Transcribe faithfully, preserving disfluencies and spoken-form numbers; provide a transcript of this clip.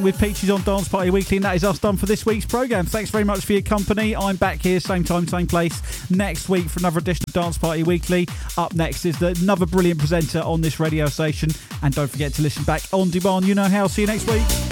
with Peaches on Dance Party Weekly, and that is us done for this week's programme. Thanks very much for your company. I'm back here, same time, same place, next week for another edition of Dance Party Weekly. Up next is the, another brilliant presenter on this radio station, and don't forget to listen back on demand. You know how. See you next week.